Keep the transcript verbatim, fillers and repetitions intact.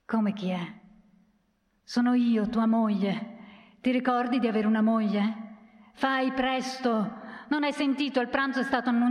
Come chi è? Sono io, tua moglie. Ti ricordi di avere una moglie? Fai presto! Non hai sentito, il pranzo è stato annunciato.